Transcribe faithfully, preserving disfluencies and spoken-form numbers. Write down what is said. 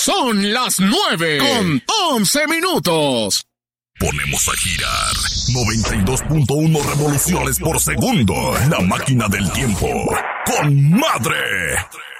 Son las nueve con once minutos. Ponemos a girar noventa y dos punto uno revoluciones por segundo. La máquina del tiempo. ¡Con madre!